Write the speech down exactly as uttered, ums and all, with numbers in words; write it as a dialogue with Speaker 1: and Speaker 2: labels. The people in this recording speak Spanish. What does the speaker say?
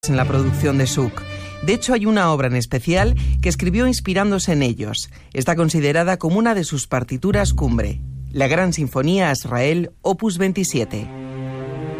Speaker 1: en la producción de Suk. De hecho, hay una obra en especial que escribió inspirándose en ellos. Está considerada como una de sus partituras cumbre, la Gran Sinfonía a Israel, opus veintisiete.